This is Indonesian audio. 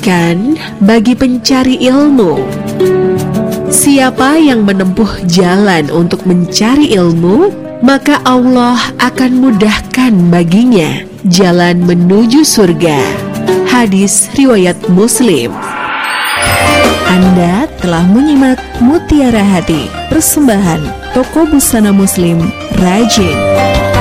memudahkan bagi pencari ilmu. Siapa yang menempuh jalan untuk mencari ilmu, maka Allah akan mudahkan baginya jalan menuju surga. Hadis riwayat Muslim. Anda telah menyimak Mutiara Hati, persembahan Toko Busana Muslim Rajin.